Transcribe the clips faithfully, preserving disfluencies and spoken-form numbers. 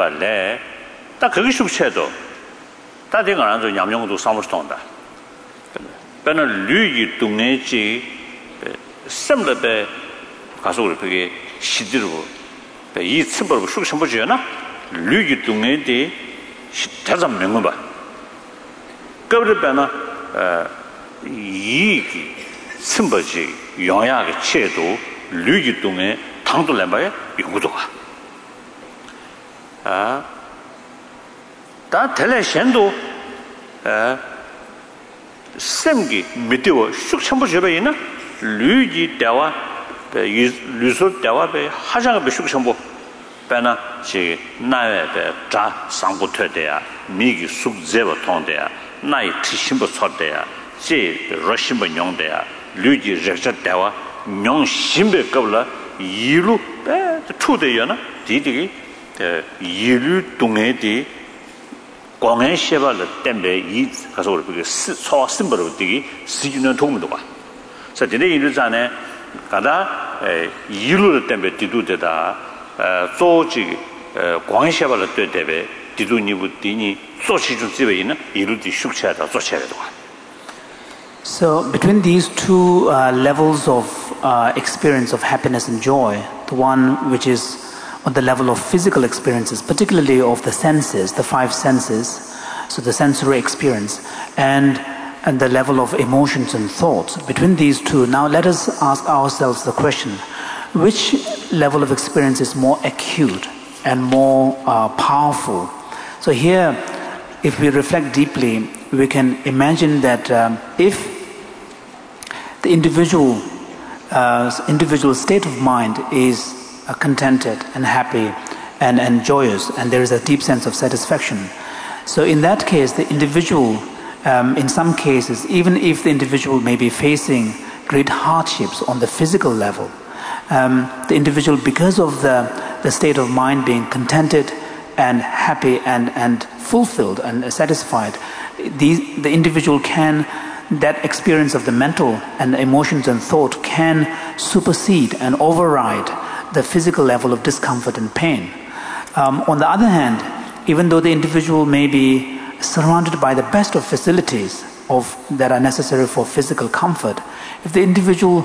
발레 다 그게 숙체도 다 되는 안 냠용도 삼을스ton다 배는 류기 동네지 샘르베 가서 그게 시디로 이 씀버로 숙청 보지나 류기 동네디 다섯 명은 봐 그걸 배나 이기 씀버지 영향의 체도 류기 동네 당도 내봐야 용도가 아, 다 텔레션도 에 샘기 미디어 숙청부 접이나 류지 대화 류소 대화배 하장의 숙청부 배나 지 나외배 자 상부터대야 미기 숙제버 통대야 나이 티심부 sor대야 지 러시버 용대야 류지 적자 대화 용 심배 겁라 이루 배 투대야나 디디기 이루 동해디 공연 시발을 때문에 이 가서 우리 소 심벌을 되게 시주는 도움도 봐. 자, 근데 이를 전에 가다 이루를 때문에 뒤도되다 조지 공연 시발을 때문에 뒤도니부 뒤니 조치중 집에 있는 이루디 숙체하다 조치해야 돼. So between these two uh, levels of uh, experience of happiness and joy, the one which is on the level of physical experiences, particularly of the senses, the five senses, so the sensory experience, and, and the level of emotions and thoughts. Between these two, now let us ask ourselves the question, which level of experience is more acute and more uh, powerful? So here, if we reflect deeply, we can imagine that um, if the individual, uh, individual state of mind is Uh, contented and happy and, and joyous, and there is a deep sense of satisfaction. So in that case, the individual, um, in some cases, even if the individual may be facing great hardships on the physical level, um, the individual, because of the, the state of mind being contented and happy and, and fulfilled and satisfied, the, the individual can, that experience of the mental and emotions and thought can supersede and override the physical level of discomfort and pain. Um, on the other hand, even though the individual may be surrounded by the best of facilities of, that are necessary for physical comfort, if the individual's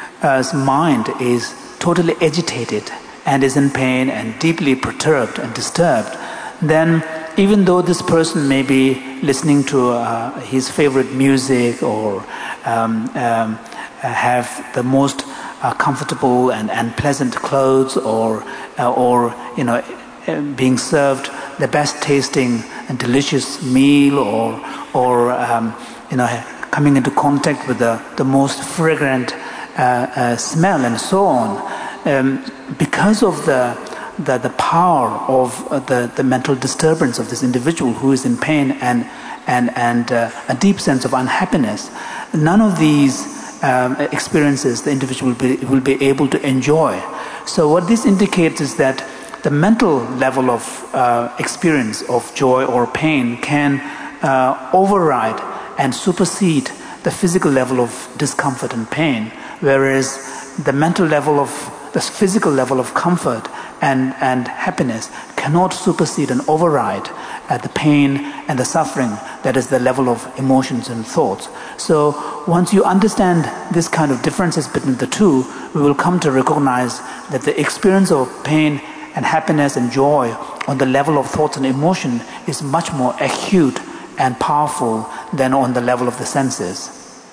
mind is totally agitated and is in pain and deeply perturbed and disturbed, then even though this person may be listening to uh, his favorite music or um, um, have the most Uh, comfortable and, and pleasant clothes, or uh, or you know, being served the best tasting and delicious meal, or or um, you know, coming into contact with the the most fragrant uh, uh, smell and so on, um, because of the the the power of uh, the the mental disturbance of this individual who is in pain and and and uh, a deep sense of unhappiness, none of these Um, experiences the individual will be, will be able to enjoy. So what this indicates is that the mental level of uh, experience of joy or pain can uh, override and supersede the physical level of discomfort and pain, whereas the mental level of the physical level of comfort and, and happiness cannot supersede and override uh, the pain and the suffering that is the level of emotions and thoughts. So once you understand this kind of differences between the two, we will come to recognize that the experience of pain and happiness and joy on the level of thoughts and emotion is much more acute and powerful than on the level of the senses.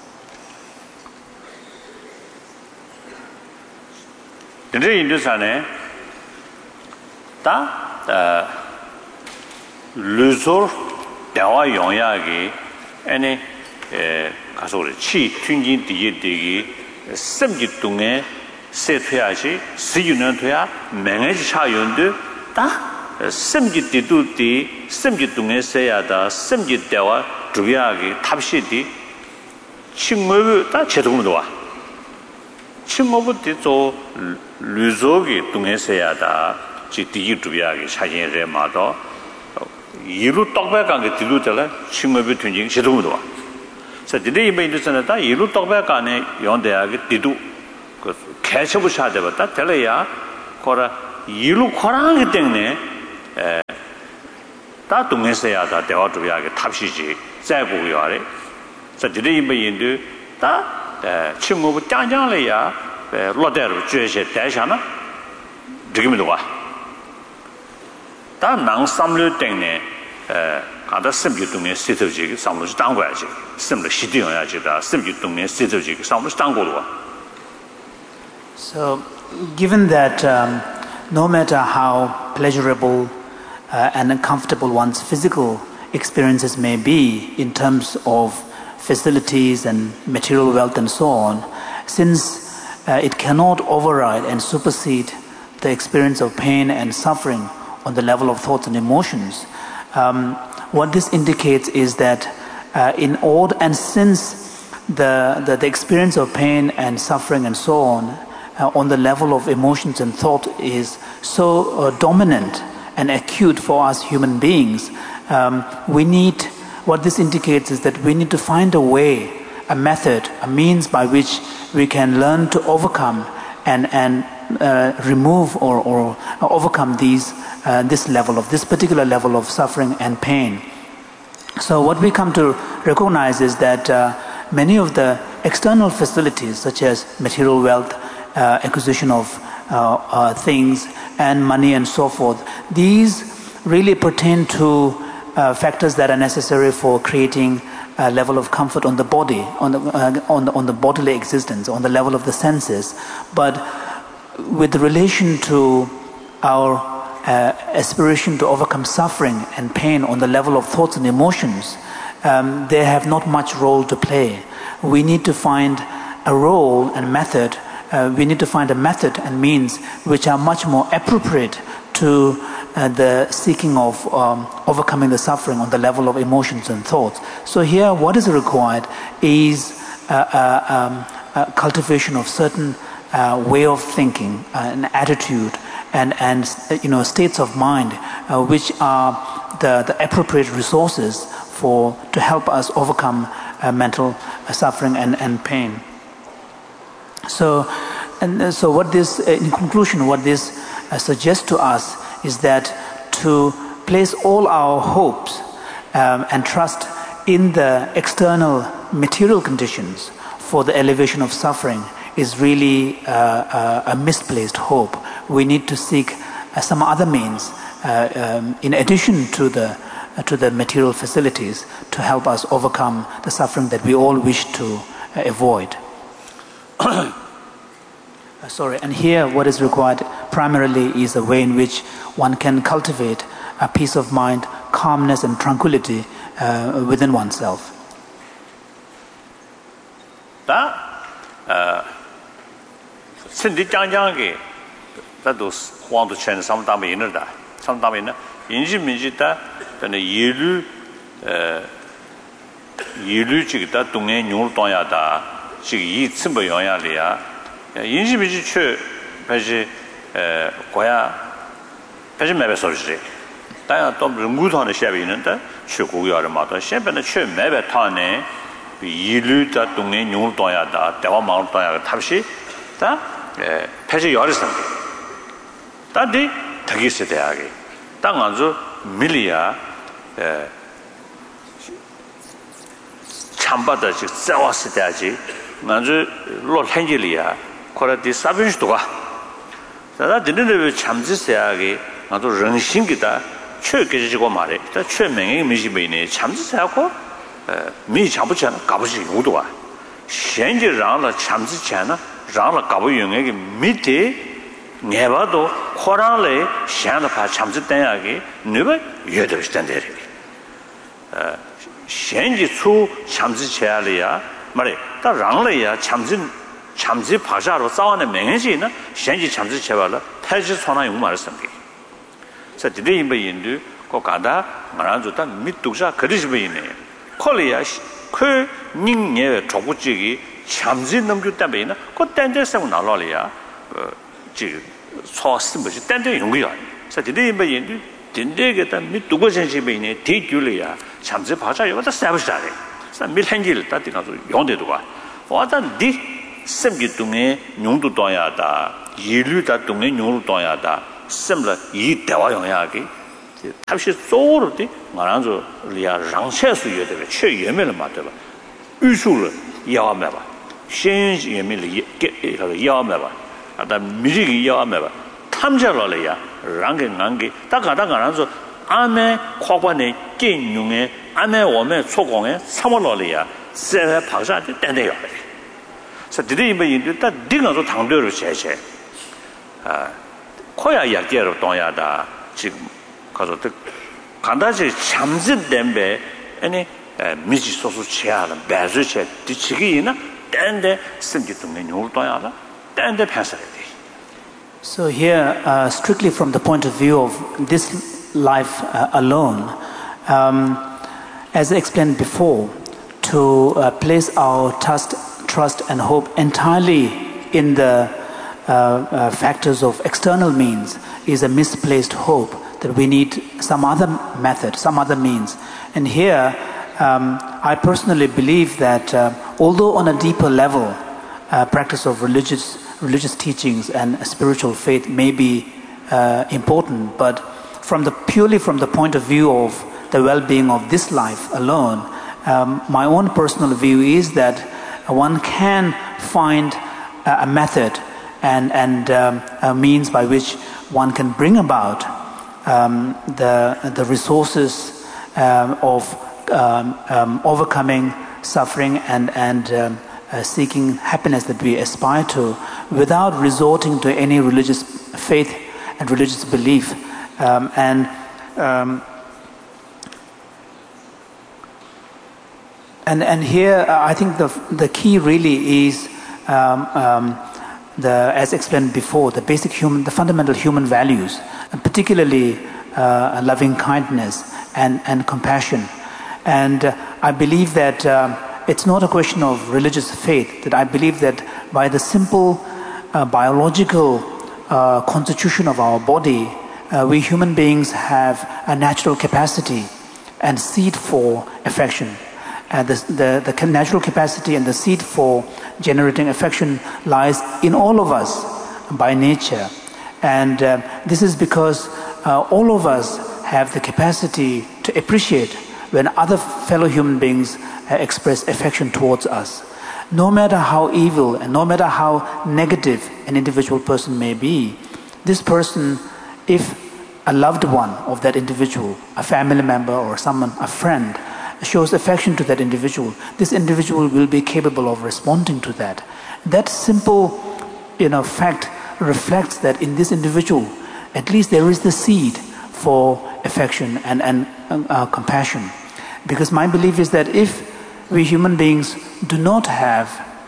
근데 인도산에 다 르솔 대화 영향이 아니 가서 그래 치 튕긴 뒤에 되기 샘기 동에 세퇴하시 시유는 돼야 맹해지 차연도 다 샘기 뒤도디 샘기 동에 세야다 샘기 대화 주야기 탑시디 친구가 다 제동도 와 친구부터 저 르조기 동에 세야다 지 뒤에 주야기 차진에 마도 이루 떡배간게 뒤도잖아 친구부 튕긴 제동도 와 자, 근데 이번 인도선에다 이루 떡배간에 연대하게 뒤도 그 개체부 사대봤다 될래야 거라 이루 코랑하기 때문에 에 다 동네서야 다 대화 주야게 탑시지 자고요래 자 드리 임베인도 다 친구부 짱짱래야 로데르 주에세 대샤나 지금도 와 다 낭삼류 때문에 에 가다 심지 동네 시도지 상무지 당고야지 심을 시디어야지다 심지 동네 시도지 상무지 당고로 So given that um, no matter how pleasurable uh, and comfortable one's physical experiences may be in terms of facilities and material wealth and so on, since uh, it cannot override and supersede the experience of pain and suffering on the level of thoughts and emotions, um, what this indicates is that uh, in order, and since the, the, the experience of pain and suffering and so on uh, on the level of emotions and thought is so uh, dominant and acute for us human beings, um, we need, what this indicates is that we need to find a way, a method, a means by which we can learn to overcome and, and uh, remove or, or overcome these, uh, this level of, this particular level of suffering and pain. So what we come to recognize is that uh, many of the external facilities such as material wealth, uh, acquisition of uh, uh, things and money and so forth, these really pertain to uh, factors that are necessary for creating a level of comfort on the body, on the, uh, on the, on the bodily existence, on the level of the senses. But with relation to our uh, aspiration to overcome suffering and pain on the level of thoughts and emotions, um, they have not much role to play. We need to find a role and method, uh, we need to find a method and means which are much more appropriate to uh, the seeking of um, overcoming the suffering on the level of emotions and thoughts. So here what is required is uh, uh, um, uh, cultivation of certain uh, way of thinking, uh, an attitude, and, and you know, states of mind uh, which are the, the appropriate resources for to help us overcome uh, mental uh, suffering and, and pain. So, and uh, so what this, uh, in conclusion, what this uh, suggests to us is that to place all our hopes um, and trust in the external material conditions for the elevation of suffering is really uh, uh, a misplaced hope. We need to seek uh, some other means uh, um, in addition to the uh, to the material facilities to help us overcome the suffering that we all wish to uh, avoid. uh, sorry, and here what is required primarily is a way in which one can cultivate a peace of mind, calmness and tranquility uh, within oneself. Da, uh, Cindy Jiang Jiang, that those want to change some time in that, some time in Inji Minjita, then the Yilu, Yilu Chigita, Dunga, Nul Toyada, she eats Simba Yoyalia, Inji Minji, Paji, Goya, Paji Mabes Orji. Diana Tom removed on the shabby in the Chuku or Mata, Shep and the Chu Mabetane, Yilu, that Dunga, Nul Toyada, Deva Mount Toyada, Tabshi, that Paji Yorison. That day, Tagisitagi. Tanganzo Milia Chambada, Zawasitaji, Manzu Lord Hengelia, Korati Sabins to that didn't have Chamzisiagi, and to Renshingita, Churkigo Mare, that Churming Mishibini, Chamzisako, Mi Champuchan, Kabushi Udua. Shenji Rana Chamzichana, Rana Kabuyung, Miti. Nevado, Korale, Shanapa Chamzitayagi, never Yodo Standard. Shenji Tsu Chamzichalia, Mare, the Ranglea, Chamzin, Chamzi Pajaro, Sawan and Mengina, Shenji Chamzichavala, Tajisona Umarsambi. So today in Bayindu, Kokada, Maranzuta, Mitusa, Kadishbine, Koliash, Ku, Ning, Tobuchi, Chamzin Namjutabina, Kotanda Samunalolia. So simple, then they young. So today, by you didn't get a mid to go and she be in a tea Julia, Chamzi Pacha, you was a savage. Some Milhangil, that is yonder to one. What are these semi to me, Nundu Toyada, Yiluta to me, Nunu Toyada, similar Yi Tawayoyaki, 탑시 쪼르디 말한저 리아 랑체수 예데 최 예매를 맞대봐 유수를 야매봐 신윤 예매를 게 야매봐 아다 미리기 야매봐 탐자러래야 랑게 랑게 다가다가라서 아메 과관의 gen용의 아메 오메 초공의 삼월러래야 세회 박사한테 땡대요 그래서 드디 뭐 인도다 딩어서 당도를 제제 아 코야 약계로 동야다 지금 가서 간다지 잠진된 배 아니 미지 소수 치아는 배주체 뒤치기나 땡데 생기도 메뉴를 동야다 땡데 패서야 돼. So here, uh, strictly from the point of view of this life uh, alone, um, as I explained before, to uh, place our trust, trust and hope entirely in the uh, uh, factors of external means is a misplaced hope, that we need some other method, some other means. And here, um, I personally believe that uh, although on a deeper level, uh, practice of religious religious teachings and spiritual faith may be uh, important, but from the purely from the point of view of the well-being of this life alone, um, my own personal view is that one can find a, a method and and um, a means by which one can bring about um, the the resources um, of um, um, overcoming suffering and and um, uh, seeking happiness that we aspire to, without resorting to any religious faith and religious belief. Um, and um, and and here uh, I think the the key really is um, um, the as explained before, the basic human, the fundamental human values, and particularly uh, loving kindness and and compassion. And uh, I believe that. Uh, It's not a question of religious faith, that I believe that by the simple uh, biological uh, constitution of our body, uh, we human beings have a natural capacity and seed for affection. Uh, the, the, the natural capacity and the seed for generating affection lies in all of us by nature. And uh, this is because uh, all of us have the capacity to appreciate when other fellow human beings express affection towards us. No matter how evil and no matter how negative an individual person may be, this person, if a loved one of that individual, a family member or someone, a friend, shows affection to that individual, this individual will be capable of responding to that. That simple, you know, fact reflects that in this individual, at least there is the seed for affection and, and uh, compassion. Because my belief is that if we human beings do not have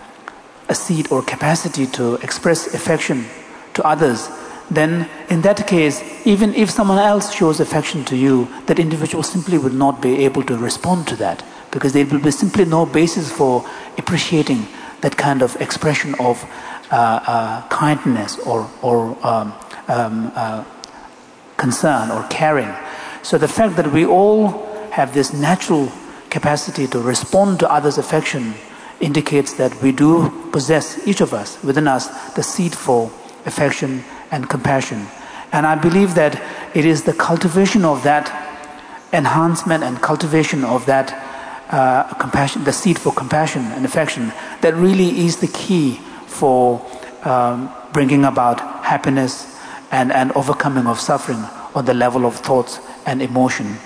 a seed or capacity to express affection to others, then in that case, even if someone else shows affection to you, that individual simply would not be able to respond to that, because there will be simply no basis for appreciating that kind of expression of uh, uh, kindness or, or um, um, uh, concern or caring. So the fact that we all have this natural capacity to respond to others' affection indicates that we do possess, each of us, within us, the seed for affection and compassion. And I believe that it is the cultivation of that enhancement and cultivation of that uh, compassion, the seed for compassion and affection, that really is the key for um, bringing about happiness and, and overcoming of suffering on the level of thoughts and emotion.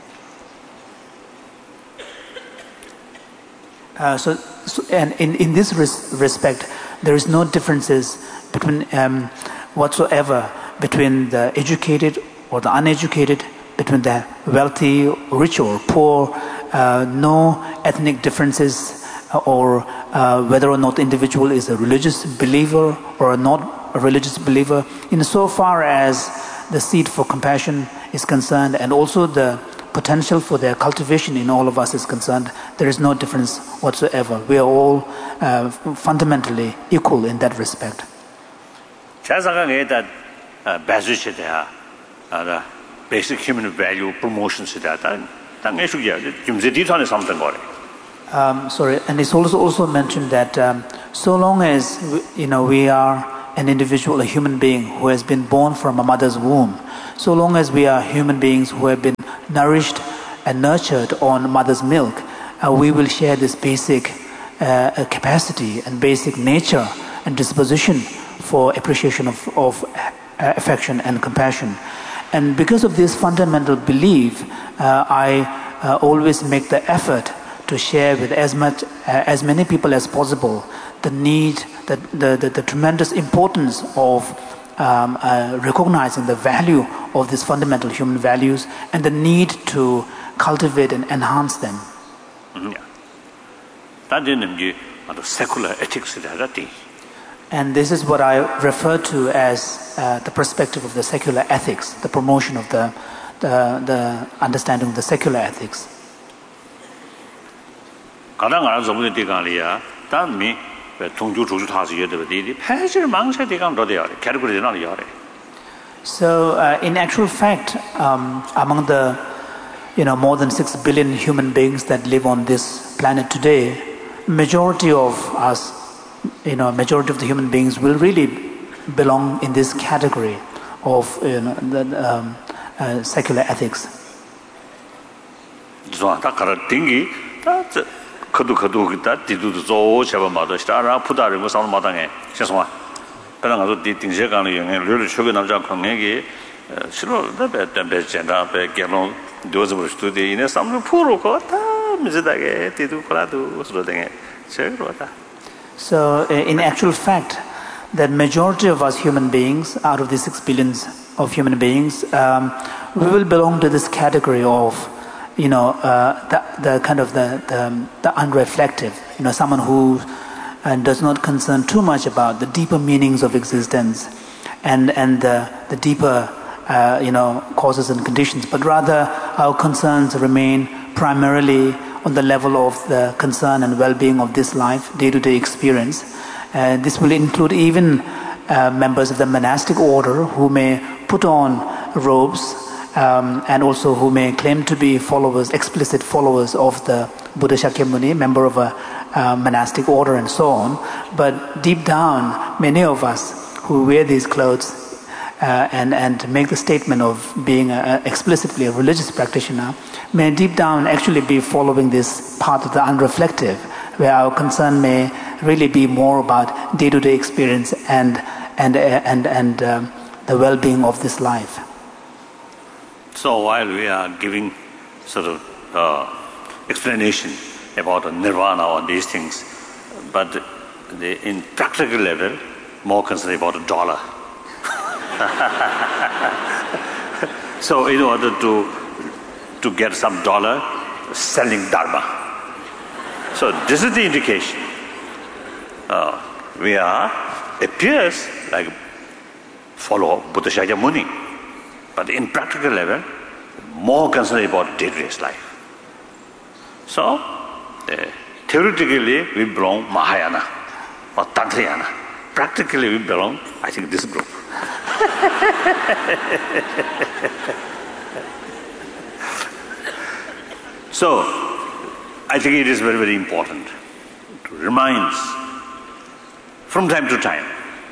Uh, so, so, and in, in this res- respect, there is no differences between um, whatsoever between the educated or the uneducated, between the wealthy, rich or poor, uh, no ethnic differences, uh, or uh, whether or not the individual is a religious believer or not a religious believer, in so far as the seed for compassion is concerned, and also the potential for their cultivation in all of us is concerned, there is no difference whatsoever. We are all uh, fundamentally equal in that respect. Basic human value promotion um, sorry, and it's also also mentioned that um, so long as we, you know we are an individual, a human being who has been born from a mother's womb, so long as we are human beings who have been nourished and nurtured on mother's milk, uh, we will share this basic uh, capacity and basic nature and disposition for appreciation of, of uh, affection and compassion. And because of this fundamental belief, uh, I uh, always make the effort to share with as much, uh, as many people as possible the need, the, the, the, the tremendous importance of um, uh, recognizing the value of these fundamental human values and the need to cultivate and enhance them. Mm-hmm. Secular ethics. And this is what I refer to as uh, the perspective of the secular ethics, the promotion of the, the, the understanding of the secular ethics. So, uh, in actual fact, um, among the you know more than six billion human beings that live on this planet today, majority of us, you know, majority of the human beings will really belong in this category of you know the um, uh, secular ethics. Kadu kadu kita tidu tu zo chaba ma do sta ra phuda ri mo sam ma dang e seswa pela nga zo di ting je gang li yeng le le choge nam ja khong nge gi silo da be da be chen da be ge long do zo bu stu de ine sam lu phu ro ko ta mi je da ge tidu kala du so de nge che ro ta. So in actual fact, the majority of us human beings, out of the six billions of human beings, um, we will belong to this category of you know, uh, the, the kind of the, the, the unreflective, you know, someone who uh, does not concern too much about the deeper meanings of existence and, and the, the deeper, uh, you know, causes and conditions, but rather our concerns remain primarily on the level of the concern and well-being of this life, day-to-day experience. Uh, this will include even uh, members of the monastic order who may put on robes Um, and also who may claim to be followers, explicit followers of the Buddha Shakyamuni, member of a uh, monastic order and so on. But deep down, many of us who wear these clothes uh, and, and make the statement of being a, explicitly a religious practitioner may deep down actually be following this path of the unreflective, where our concern may really be more about day-to-day experience and, and, and, and um, the well-being of this life. So while we are giving sort of uh, explanation about nirvana or these things, but the, in practical level, more concerned about the dollar. So in order to to get some dollar, selling dharma. So this is the indication. Uh, we are appears like follow Buddha Shakyamuni. But in practical level, more concerned about day-to-day life. So, uh, theoretically, we belong Mahayana or Tantrayana. Practically, we belong, I think, this group. So, I think it is very, very important to remind from time to time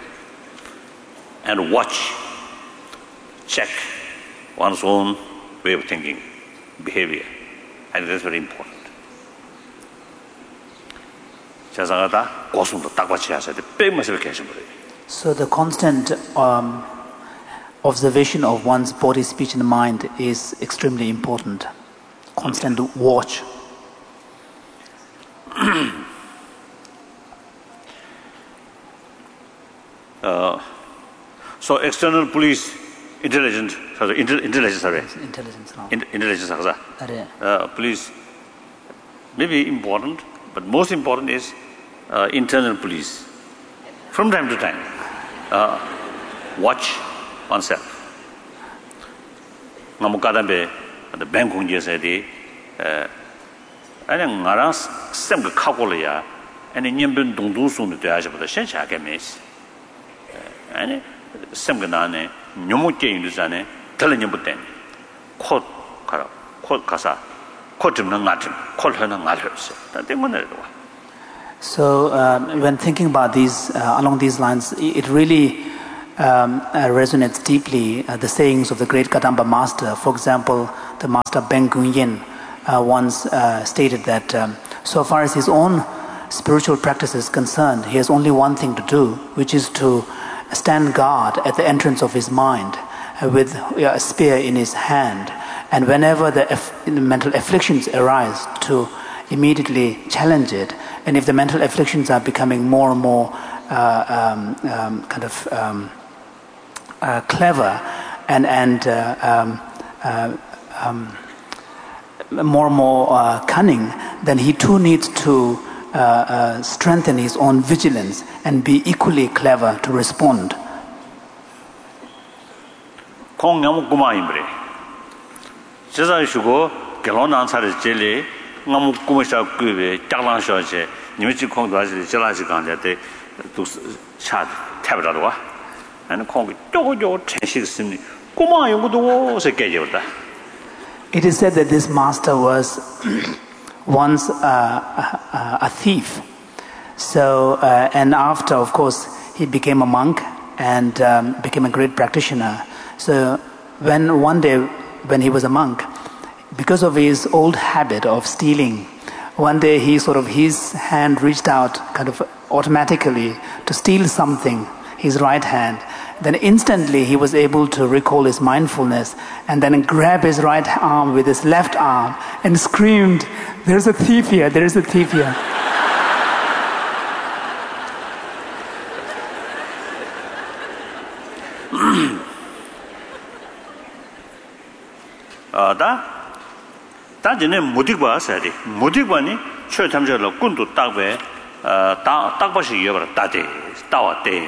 and watch, check one's own way of thinking, behavior. I think that's very important. So the constant um, observation of one's body, speech and mind is extremely important. Constant watch. uh, so external police Intelligence, sorry, inter, intelligence, sorry. Intelligence, no. In, intelligence, uh, police may be important, but most important is uh, internal police. From time to time, uh, watch oneself. Ngamukadambe, the Bangkok said, I think Naras Sem Kakolia, and in Yimbun Dundu soon to Aja, but the Shenshaka miss. And Semganane. Nyomuke indusane telanyambuten khot kara khot kasa khotim na ngatim khol hana ngalhse ta temone do. So uh, when thinking about these, uh, along these lines, it really um, uh, resonates deeply uh, the sayings of the great Kadamba master. For example, the master Ben Gun-yin uh, once uh, stated that um, so far as his own spiritual practice is concerned, he has only one thing to do, which is to stand guard at the entrance of his mind uh, with uh, a spear in his hand, and whenever the, aff- the mental afflictions arise, to immediately challenge it. And if the mental afflictions are becoming more and more uh, um, um, kind of um, uh, clever and and uh, um, uh, um, more and more uh, cunning, then he too needs to uh, uh, strengthen his own vigilance and be equally clever to respond. 공양 구마임bre. 제자이시고 결혼한 사례 제리 너무 꿈에서 그게 장랑셔제 님이 공도 하지 제라지 간데 또 차 태버라도 아니 공기 쪼고쪼 전식습니 꼬마 연구도 세계적이다. It is said that this master was once uh, a, a thief. So uh, and after, of course, he became a monk and um, became a great practitioner. So when one day when he was a monk, because of his old habit of stealing, one day he sort of, his hand reached out kind of automatically to steal something, his right hand. Then instantly he was able to recall his mindfulness and then grab his right arm with his left arm and screamed, "There's a thief here, there's a thief here." 아, 다 다지네 무디바 사리 무디바니 최탐절로 군도 딱배 어 딱딱버시 이어버려 따대 따와대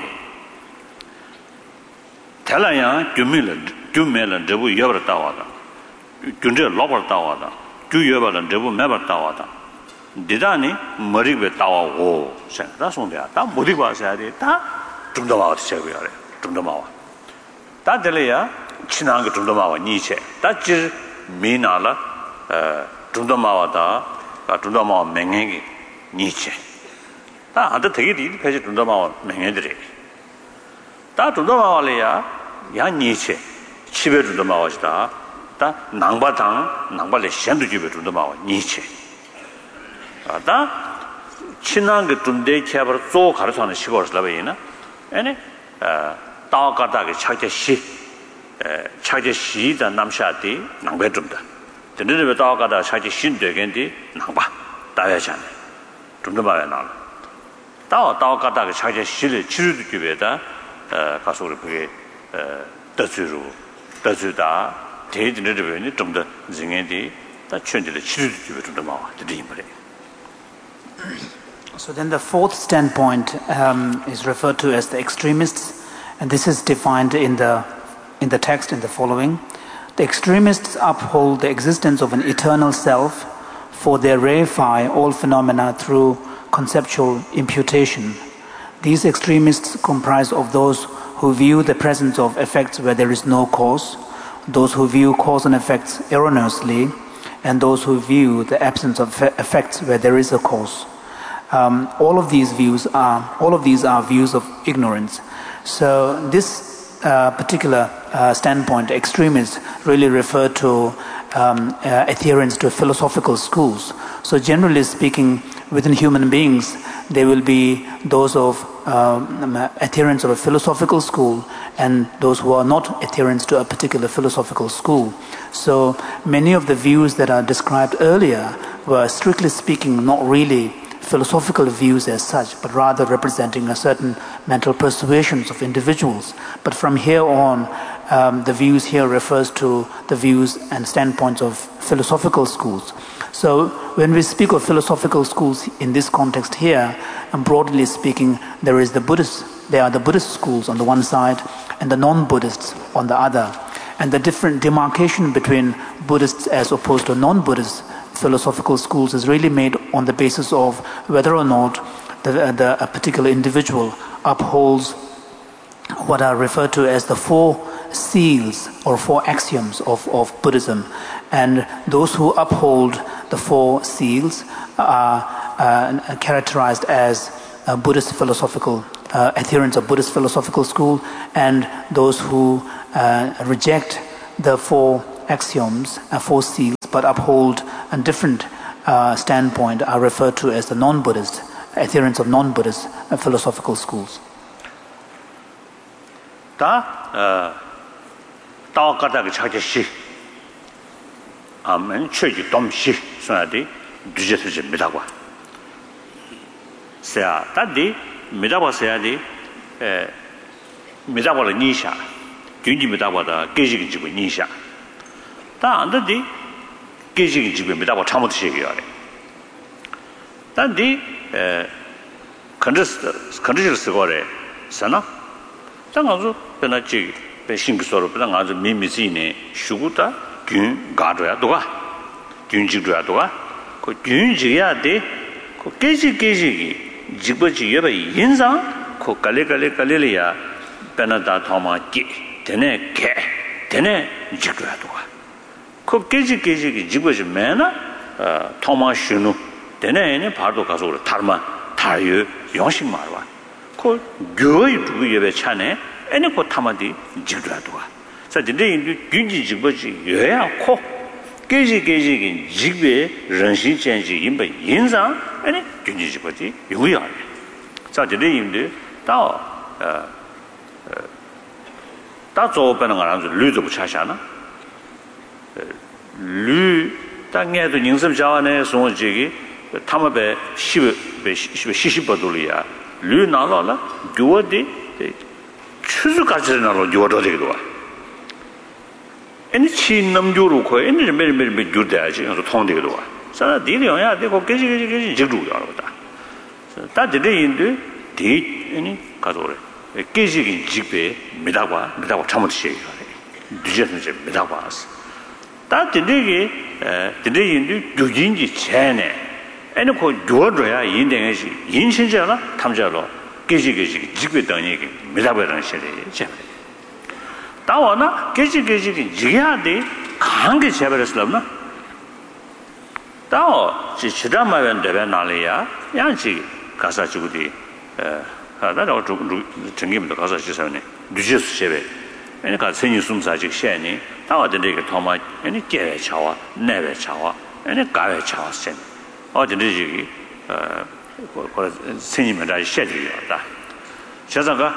달라야 주밀 주밀은 저부 이어버려 따와다 준저 로버 따와다 주여버는 저부 매버 따와다 디다니 머리베 따와고 생다 손대야 다 무디바 사리 다 좀더 와서 제거야 좀더 와와 다 들려야 친한 거 좀더 와와 니체 다지 미나라 어 좀더 와와다 좀더 와와 맹행이 니체 다 한테 되게 이 패지 좀더 와와 맹행들이 다 좀더 와와래야 야 니체 집에 좀더 와와시다 다 낭바당 낭발에 현도 집에 좀더 와와 니체 아다 친한 거 좀대 캐버 조 가르쳐는 시골스라베이나 아니 어 따가다게 차제시 에 차제시다 남샤디 낭배좀다 저들이 따가다 차제 신되겐디 낭바 따야잖아 좀더 봐야 나라 따 따가다게 차제시를 치르도 집에다 어 가서 우리 그게 어 더주로 더주다 대들이 좀더 증행디 다 천지를 치르도 집에 좀더 봐와 드리 말이야. So then the fourth standpoint um, is referred to as the extremists, and this is defined in the in the text in the following. The extremists uphold the existence of an eternal self, for they reify all phenomena through conceptual imputation. These extremists comprise of those who view the presence of effects where there is no cause, those who view cause and effects erroneously, and those who view the absence of effects where there is a cause. Um, all of these views are all of these are views of ignorance. So this uh, particular uh, standpoint, extremists, really refer to um, uh, adherence to philosophical schools. So generally speaking, within human beings, there will be those of um, adherents of a philosophical school and those who are not adherents to a particular philosophical school. So many of the views that are described earlier were, strictly speaking, not really philosophical views as such, but rather representing a certain mental persuasions of individuals. But from here on, um, the views here refers to the views and standpoints of philosophical schools. So when we speak of philosophical schools in this context here, and broadly speaking, there is the Buddhist, there are the Buddhist schools on the one side and the non-Buddhists on the other. And the different demarcation between Buddhists as opposed to non-Buddhists philosophical schools is really made on the basis of whether or not the, the, a particular individual upholds what are referred to as the four seals or four axioms of, of Buddhism. And those who uphold the four seals, are uh, characterized as uh, Buddhist philosophical uh, adherents of Buddhist philosophical school, and those who uh, reject the four axioms, uh, four seals, but uphold a different uh, standpoint are referred to as the non-Buddhist, adherents of non-Buddhist uh, philosophical schools. 다 어 가다가 차지시 아멘 최지 dom시 소야디 뒤제서 미다고 세야 다디 미다고 세야디 에 미다고를 니샤 균지 미다고다 계지기 지고 니샤 다 안다디 계지기 지고 미다고 참못 시기요 단디 에 컨저스 컨저스 쓰고래 사나 당아서 변하지 배신구서로 그냥 아주 미미지네 슈구다 균 가져야 도가 균지도야 도가 그 균지야 돼그 깨지 깨지기 지버지 여바 인상 그 갈래갈래 갈래리야 변하다 도마기 되네 개 되네 지도야 도가 그 깨지 깨지기 지버지 매나 어 토마슈누 되네네 바로 가서 우리 달마 다유 영식 말와 그 교의 두 예배 차네 애니 그 타마디 지도야 도가 자 근데 이 균지 지버지 여야 코 깨지 깨지기 지배人시 전지 인바 인상 아니 균지 지버지 요야 자 근데 인데 다어 다 조변은 안 하죠 류도 못 차샤나 류 땅에도 인습 자원에 송지기 타마베 십베 십십버돌이야 류 나라라 교어디 추수까지 나로 교어도 되기도 와 애니 친남교로 거 애니 매일매일 교대야지 그래서 통되기도 와 사라 디려야 되고 깨지 깨지 깨지 지루야 그러다 다 들이인데 디 애니 가도래 깨지기 집에 미다과 미다과 참을 수 있어요 뒤져서 이제 미다과 다 들이게 에 들이인데 교진지 전에 애는 그 교어줘야 인생에서 인신자나 탐자로 깨지깨지 집에 다니게 미다과라는 시대에 다와나 깨지깨지 지해야 돼 강하게 제발했을라나 다오 지치다마면 되বে 나래야 양지 가사 주고디 에 하다가 정기면도 가사 지사네 뉴지스 제베 그러니까 생이 숨사직 시에니 다와든데 그 도마 아니 깨 차와 내외 차와 아니 가외 차와 셈 어든지 지기 어 생이면 다 시에디요다 제자가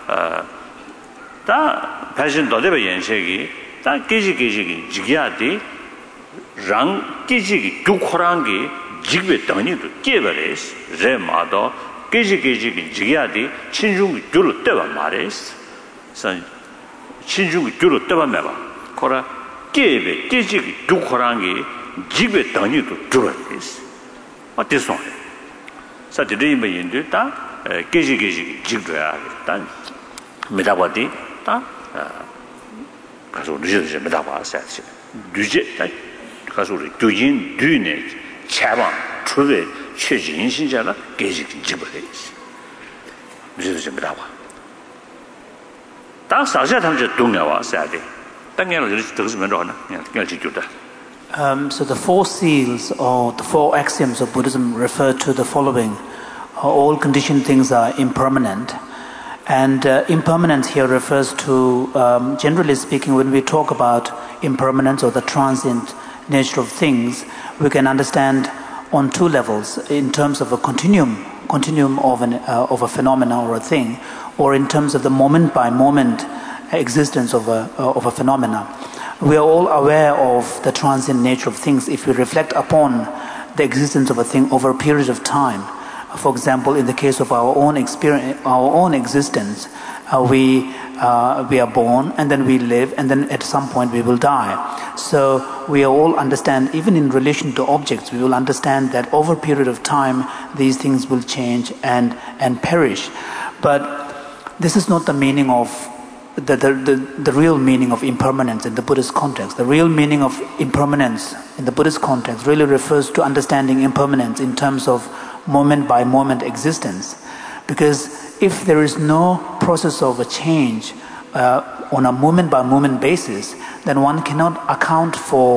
어다 패션 도대베 연색이 다 깨지깨지기 지기야디 랑 깨지기 두코랑기 지게 당니도 깨버레스 레마도 깨지깨지기 지기야디 친중 줄을 떼봐 말레스 선 친중 줄을 떼봐 매봐 코라 깨베 깨지기 두코랑기 지게 당니도 줄어레스 어때서 사들이면 인도다 깨지깨지기 지도야 단 메다바디 다 가서 늦어서 메다바 사지 늦게 가서 우리 교인 뒤에 차방 초대 최진 신자라 깨지기 집어래 늦어서 메다바 다 사자 탐제 동야와 사대 당연히 이렇게 들으면 되나 그냥 지도다 Um, so the four seals or the four axioms of Buddhism refer to the following. Uh, all conditioned things are impermanent. And uh, impermanence here refers to, um, generally speaking, when we talk about impermanence or the transient nature of things, we can understand on two levels, in terms of a continuum, continuum of, an, uh, of a phenomena or a thing, or in terms of the moment-by-moment existence of a, uh, of a phenomena. We are all aware of the transient nature of things if we reflect upon the existence of a thing over a period of time. For example, in the case of our own experience, our own existence, uh, we uh, we are born and then we live and then at some point we will die. So we all understand, even in relation to objects, we will understand that over a period of time these things will change and and perish. But this is not the meaning of The, the, the, the real meaning of impermanence in the Buddhist context. The real meaning of impermanence in the Buddhist context really refers to understanding impermanence in terms of moment-by-moment existence. Because if there is no process of a change uh, on a moment-by-moment basis, then one cannot account for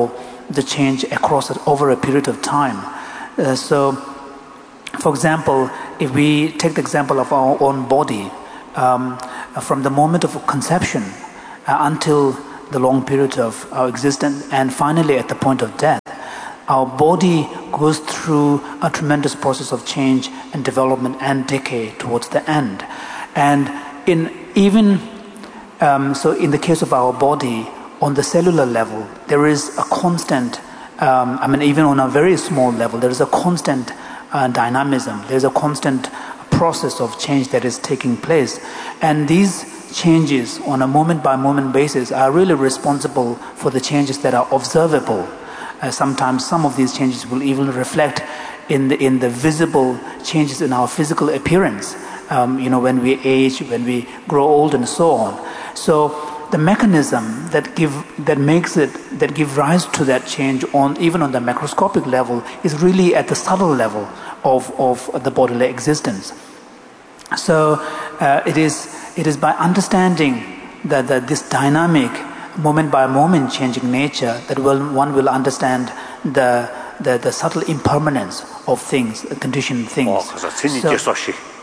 the change across it over a period of time. Uh, so, for example, if we take the example of our own body, um, from the moment of conception uh, until the long period of our existence, and finally at the point of death, our body goes through a tremendous process of change and development and decay towards the end. And in even um, so, in the case of our body, on the cellular level, there is a constant. Um, I mean, even on a very small level, there is a constant uh, dynamism. There is a constant process of change that is taking place, and these changes on a moment-by-moment basis are really responsible for the changes that are observable. Uh, sometimes some of these changes will even reflect in the, in the visible changes in our physical appearance, um, you know, when we age, when we grow old, and so on. So the mechanism that give that makes it that give rise to that change on even on the macroscopic level is really at the subtle level of, of the bodily existence. So uh, it is it is by understanding that, that this dynamic moment by moment changing nature that will, one will understand the, the the subtle impermanence of things, conditioned things. So,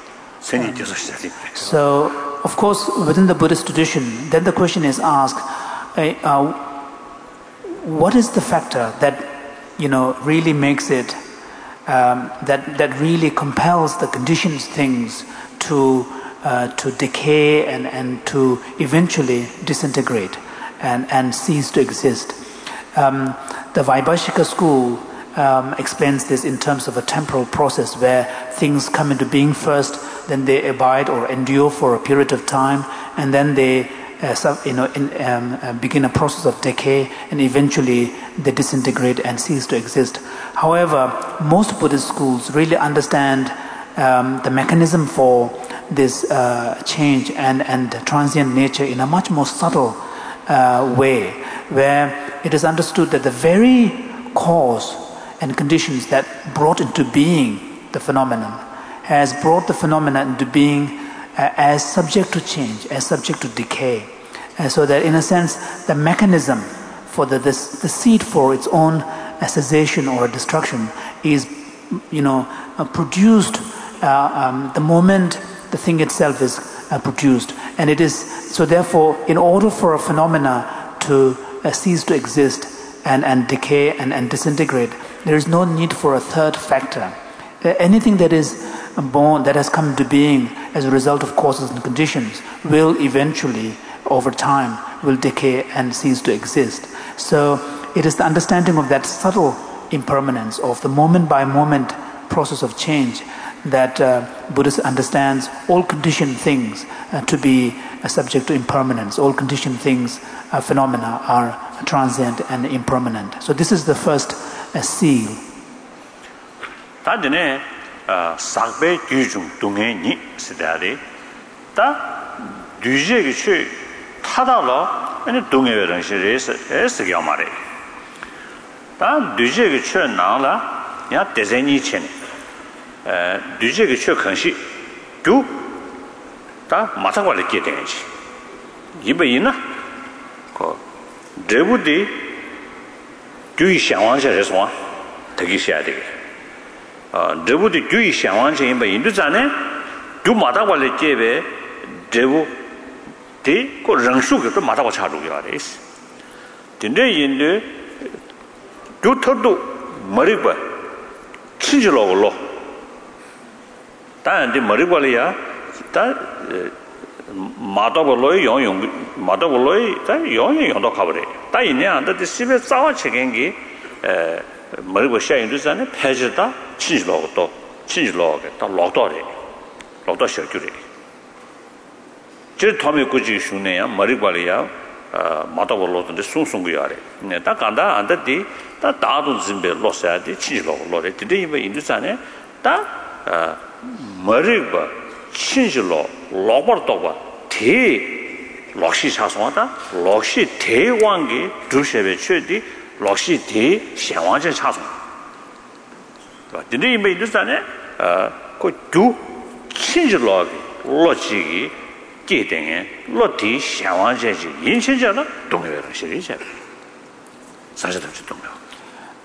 so of course, within the Buddhist tradition, then the question is asked: uh, uh, what is the factor that you know really makes it um, that that really compels the conditioned things to uh, to decay and, and to eventually disintegrate and, and cease to exist? Um, the Vaibhashika school um, explains this in terms of a temporal process where things come into being first, then they abide or endure for a period of time, and then they uh, sub, you know, in, um, uh, begin a process of decay, and eventually they disintegrate and cease to exist. However, most Buddhist schools really understand um, the mechanism for this uh, change and, and transient nature in a much more subtle uh, way, where it is understood that the very cause and conditions that brought into being the phenomenon has brought the phenomena into being uh, as subject to change, as subject to decay. And so that in a sense, the mechanism for the, this, the seed for its own cessation or destruction is, you know, uh, produced uh, um, the moment the thing itself is uh, produced. And it is, so therefore, in order for a phenomena to uh, cease to exist and, and decay and, and disintegrate, there is no need for a third factor. Uh, anything that is born, that has come into being as a result of causes and conditions, will eventually, over time, will decay and cease to exist. So it is the understanding of that subtle impermanence, of the moment-by-moment process of change, that uh, Buddhist understands all conditioned things uh, to be uh, subject to impermanence. All conditioned things, uh, phenomena, are transient and impermanent. So this is the first uh, seal. 다드네 sakbe gyujung dunghe ni sidari ta duje gi chu tada lo ane dunghe we rang shi res es ge amare ta duje gi chu na la ya dezeni chen eh duje gi chu kan shi du ta ma sa wa le ge den chi yibe yin na ko debu de gyu xiang wang xia res wa de gi xia de debuti gyui xiangwang chen yinpa yindu zane gyu matawa le jebe debu de ko rangshu ke to matawa cha ru ya res dinde yindu gyu thodu mariba chinji lo lo ta de mariba le ya ta matawa lo yong yong matawa lo ta yong yong do khabre ta yin da de sibe zawa chegengi 에 머리고 샤인도잖아 패지다 친지로도 친지로게 다 록도래 록도 셔주래 제 도메 꾸지 슈네야 머리발이야 아 마다볼로던데 숭숭구야래 네다 간다 안다디 다 다도 짐베 로사디 친지로 로래 디데이베 인도잖아 다 머리바 친지로 록버도바 대 록시 사소하다 록시 대왕기 두셰베 최디 록시 대 xiangwangchen 차송 근데 이 메이드산에 어그두 친지로기 로지기 계등에 로디 xiangwangchen 인천잖아 동해로 시리제 사실은 동해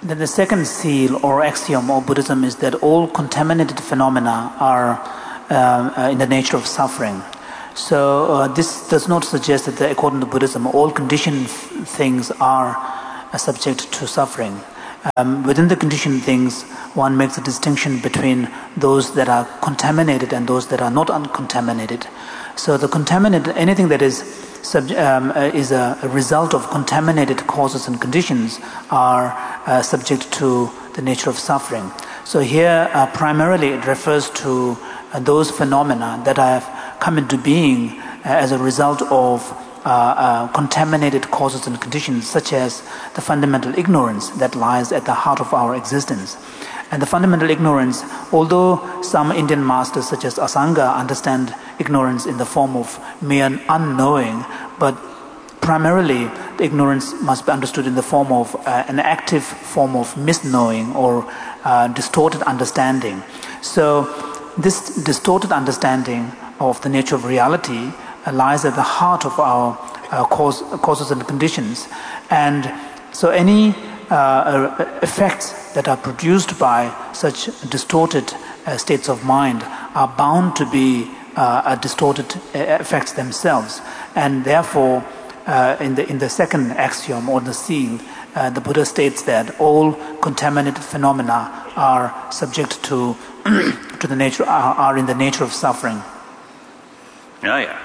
Then the second seal or axiom of Buddhism is that all contaminated phenomena are uh, uh, in the nature of suffering. So uh, this does not suggest that, according to Buddhism, all conditioned things are uh, subject to suffering. Um, within the conditioned things, one makes a distinction between those that are contaminated and those that are not uncontaminated. So the contaminated, anything that is sub, um, uh, is a, a result of contaminated causes and conditions are uh, subject to the nature of suffering. So here, uh, primarily, it refers to uh, those phenomena that have come into being uh, as a result of uh, uh, contaminated causes and conditions, such as the fundamental ignorance that lies at the heart of our existence. And the fundamental ignorance, although some Indian masters such as Asanga understand ignorance in the form of mere unknowing, but primarily the ignorance must be understood in the form of uh, an active form of misknowing or uh, distorted understanding. So this distorted understanding of the nature of reality uh, lies at the heart of our uh, cause, causes and conditions. And so any uh, effects that are produced by such distorted uh, states of mind are bound to be uh, distorted effects themselves. And therefore, uh, in the in the second axiom or the seal, uh, the Buddha states that all contaminated phenomena are subject to to the nature are, are in the nature of suffering. Yeah, yeah.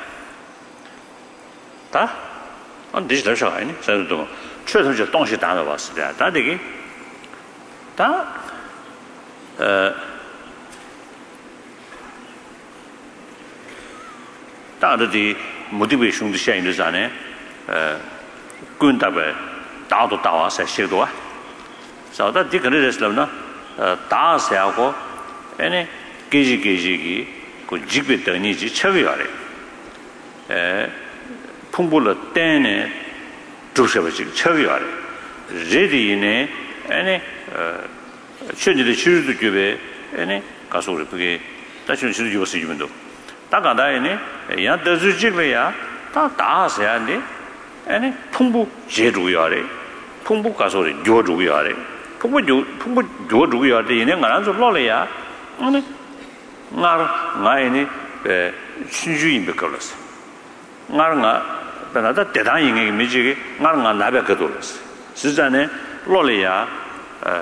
Da, on this there's a ne, so do. 确实就东西打的话是的，但这个，但呃，大的的目的为兄弟相应的啥呢？呃，滚大呗，打都打完才写多啊，少的这个的是呢，呃，打下过，哎呢，给几给几个，个几个等你去吃个药嘞，呃，碰不了单呢。 就是不是吃个药嘞，热的呢，哎呢，呃，现在的其实都觉得，哎呢，告诉我不给，但是其实有事情多，大家大呢，人得罪这个呀，他打啥呢？哎呢，碰不接住药嘞，碰不告诉我药住药嘞，碰不药碰不药住药的，呢，俺就老了呀，嗯呢，俺俺呢，呃，情绪也不够了是，俺俺。 本来他대단히 인게 미지게 나는 나베 그돌었어.实际上呢 로리야 어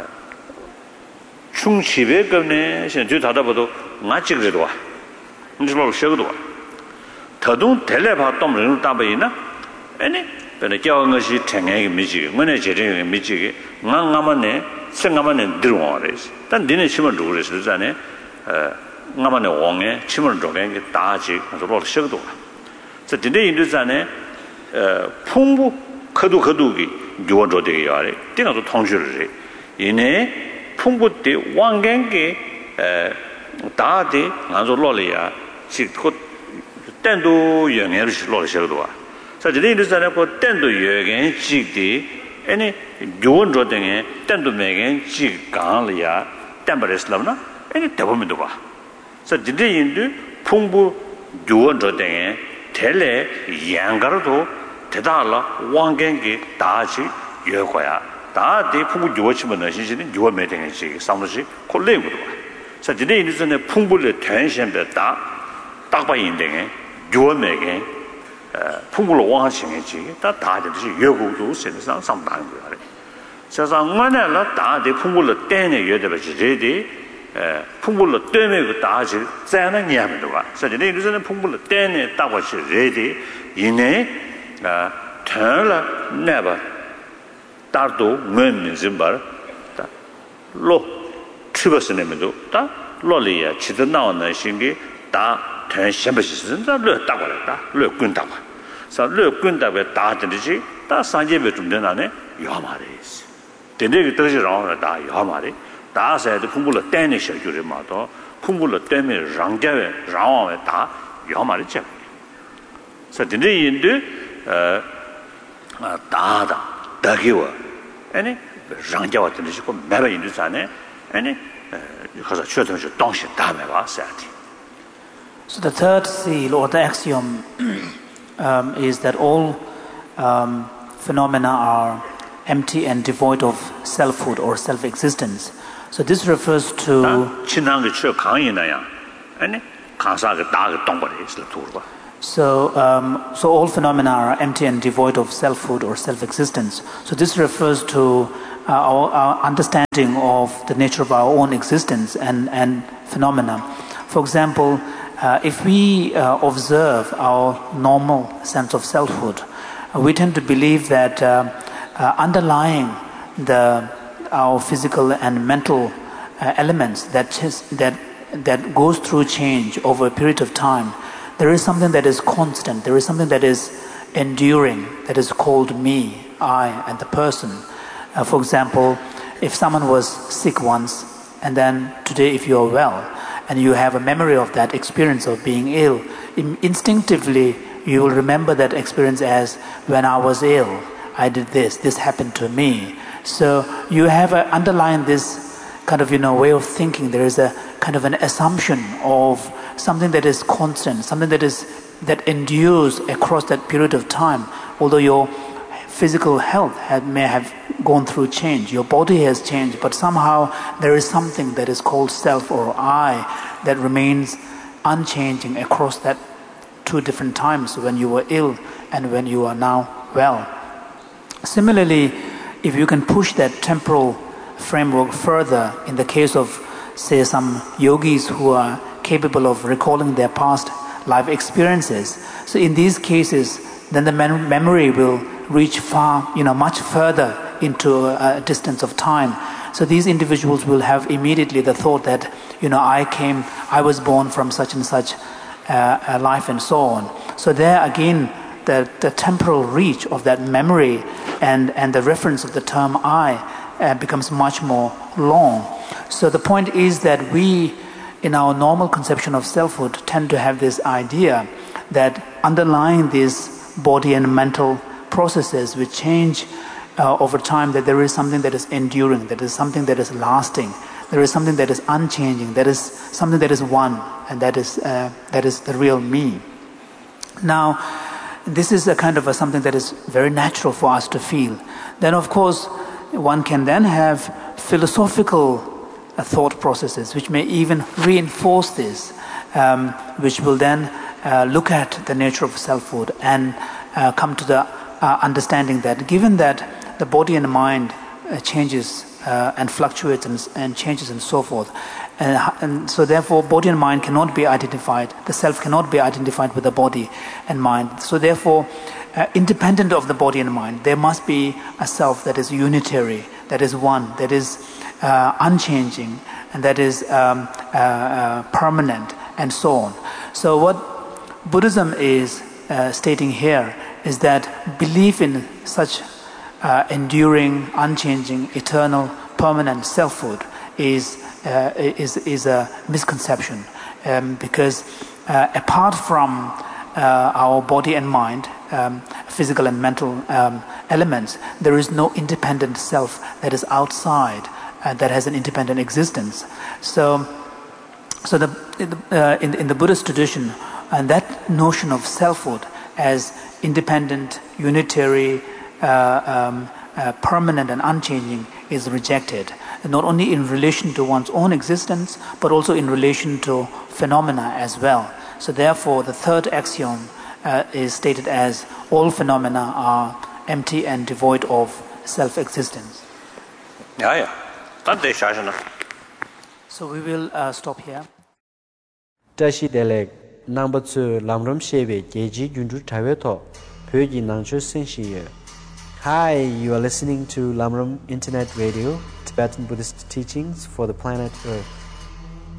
충치베 거네 신 주다다보도 나찌게도 와. 이제로 쉬어도 와. 더동 텔레바 똥을 따베이나 아니 근데 겨운 것이 탱하게 미지게 뭐네 제정이 미지게 나가만네 생가만네 들어와래서 단 니네 심을 누구래实际上呢 어 나만네 왕에 침을 줘게 다지 그래서 쉬어도 와. 저 근데 인도산에 어 풍부 거두 거두기 요원조 되게 야래 때가도 통주를 이내 풍부 때 왕겐게 에 다데 나조 로리야 지고 땐도 영해를 실로를 시도와 사실 인도산에 그 땐도 여gen 지디 아니 요원조 등에 땐도 매겐 지 강리야 땜버렸으나 아니 대범도 봐 사실 인도 풍부 요원조 등에 텔레 양가로도 대다라 왕겐게 다지 여거야 다디 풍부 요치면 신신이 요매 되는 시 상도시 콜레고도 사진에 있는 풍부를 텐션베다 딱바인데 요매게 풍부로 왕신이지 다 다듯이 여고도 세상 상당한 거야 세상 안에라 다디 풍부를 때네 여대버지 제디 풍부를 때문에 그 다지 자는 냐면도 봐 사진에 있는 풍부를 때네 따고시 제디 이내 아, 털라 네바 따도 면면진 bar 로 추버스네면도 다 로리야 치도 나오는 신기 다 전심버시는 다로 따고라다 로 꾼다고 사로 꾼다고 다든지 다 산제베 좀 되나네 요마레스 되네 그더지랑 다 요마레 다세도 풍불로 떼네 셔주를 마도 풍불로 떼면 랑자에 랑와에 다 요마레죠 사든지 인도 어 다다 다기와 아니 장자와 들으시고 매번 인도산에 아니 가서 최선을 동시 다음에 와서야지. So the third seal or the axiom um, is that all um, phenomena are empty and devoid of selfhood or self-existence. So this refers to So, um, so all phenomena are empty and devoid of selfhood or self-existence. So this refers to uh, our, our understanding of the nature of our own existence and, and phenomena. For example, uh, if we uh, observe our normal sense of selfhood, uh, we tend to believe that uh, uh, underlying the our physical and mental uh, elements that that that goes through change over a period of time, there is something that is constant, there is something that is enduring, that is called me, I, and the person. Uh, for example, if someone was sick once, and then today if you are well, and you have a memory of that experience of being ill, in, instinctively you will remember that experience as, when I was ill, I did this, this happened to me. So you have a, underlying this kind of, you know, way of thinking, there is a kind of an assumption of something that is constant, something that is that endures across that period of time. Although your physical health had, may have gone through change, your body has changed, but somehow there is something that is called self or I that remains unchanging across that two different times, when you were ill and when you are now well. Similarly, if you can push that temporal framework further, in the case of, say, some yogis who are capable of recalling their past life experiences. So in these cases, then the mem- memory will reach far, you know, much further into a, a distance of time. So these individuals will have immediately the thought that, you know, I came, I was born from such and such uh, a life and so on. So there again, the, the temporal reach of that memory and, and the reference of the term I uh, becomes much more long. So the point is that we, in our normal conception of selfhood, tend to have this idea that underlying these body and mental processes which change uh, over time, that there is something that is enduring, that is something that is lasting, there is something that is unchanging, that is something that is one, and that is uh, that is the real me. Now, this is a kind of a, something that is very natural for us to feel. Then, of course, one can then have philosophical uh, thought processes which may even reinforce this, um, which will then uh, look at the nature of selfhood and uh, come to the uh, understanding that given that the body and mind uh, changes uh, and fluctuates and, and changes and so forth, and, and so therefore body and mind cannot be identified, the self cannot be identified with the body and mind. So therefore, uh, independent of the body and mind, there must be a self that is unitary, that is one, that is uh, unchanging, and that is um, uh, uh, permanent, and so on. So what Buddhism is uh, stating here is that belief in such uh, enduring, unchanging, eternal, permanent selfhood is uh, is is a misconception, um, because uh, apart from uh, our body and mind, um, physical and mental um, elements, there is no independent self that is outside, uh, that has an independent existence. So, so the uh, in in the Buddhist tradition, and that notion of selfhood as independent, unitary, uh, um, uh, permanent and unchanging is rejected, not only in relation to one's own existence, but also in relation to phenomena as well. So therefore, the third axiom uh, is stated as, all phenomena are empty and devoid of self-existence. Yeah, yeah. That's the So we will uh, stop here. Tashi Delek, number two, Lamram Shebe, Geji Jundu Taveto, Pyoji Nangcho Senshi. Hi, you are listening to Lamram Internet Radio, Tibetan Buddhist teachings for the planet Earth.